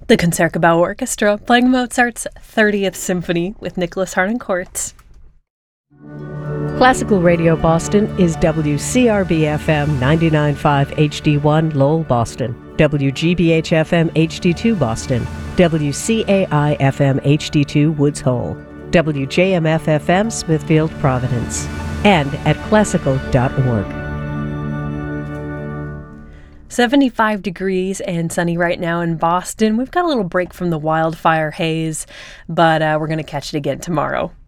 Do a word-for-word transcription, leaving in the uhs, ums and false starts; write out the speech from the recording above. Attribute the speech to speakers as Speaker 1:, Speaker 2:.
Speaker 1: The Concertgebouw Orchestra playing Mozart's thirtieth Symphony with Nicholas Harnoncourt.
Speaker 2: Classical Radio Boston is W C R B F M ninety-nine point five H D one Lowell, Boston, W G B H F M H D two Boston, W C A I F M H D two Woods Hole, W J M F F M Smithfield, Providence, and at classical dot org.
Speaker 1: seventy-five degrees and sunny right now in Boston. We've got a little break from the wildfire haze, but uh, we're going to catch it again tomorrow.